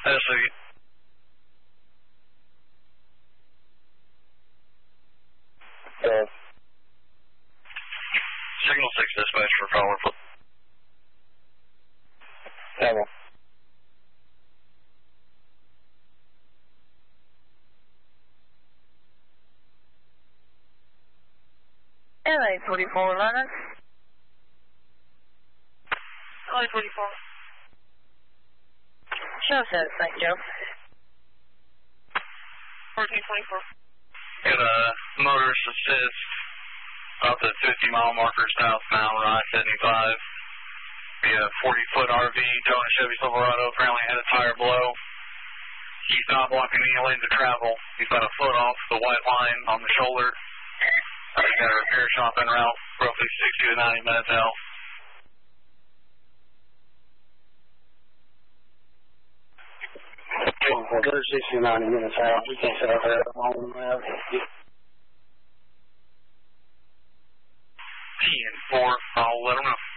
SE. Signal 6 dispatch for caller, please. Several. LA 44 Lennox. LA 44. Show says, thank you. 1424. Got a motorist assist about the 50-mile marker southbound I-75. Be a 40-foot RV towing a Chevy Silverado, apparently had a tire blow. He's not blocking any lanes of travel. He's about a foot off the white line on the shoulder. He's got a repair shop en route, roughly 60 to 90 minutes out. They're 60 to 90 minutes out. We can't sit out there long. T and 4, I'll let him know.